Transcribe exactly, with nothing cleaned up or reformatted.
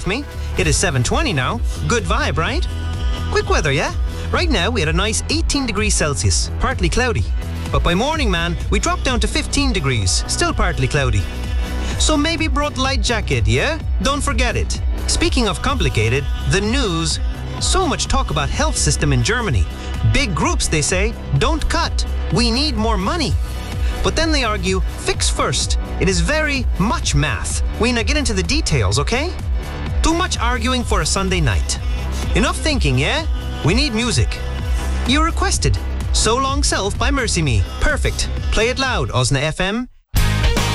with me. It is seven twenty now. Good vibe, right? Quick weather, yeah? Right now, we had a nice eighteen degrees Celsius, partly cloudy. But by morning, man, we dropped down to fifteen degrees, still partly cloudy. So maybe brought light jacket, yeah? Don't forget it. Speaking of complicated, the news. So much talk about health system in Germany. Big groups, they say, don't cut. We need more money. But then they argue, fix first. It is very much math. We now get into the details, okay? Too much arguing for a Sunday night. Enough thinking, yeah? We need music. You requested So Long Self by Mercy Me. Perfect. Play it loud, Osna F M.